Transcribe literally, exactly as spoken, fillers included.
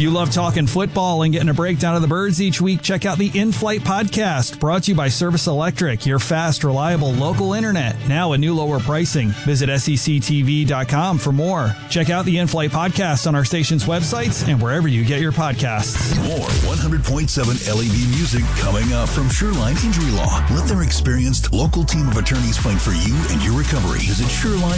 you love talking football and getting a breakdown of the Birds each week, check out the In-Flight Podcast, brought to you by Service Electric, your fast, reliable local internet. Now a new lower pricing. Visit S E C T V dot com for more. Check out the In-Flight Podcast on our station's websites and wherever you get your podcasts. More one hundred point seven L A B music coming up from Shoreline Injury Law. Let their experienced local team of attorneys fight for you and your recovery. Visit Shoreline.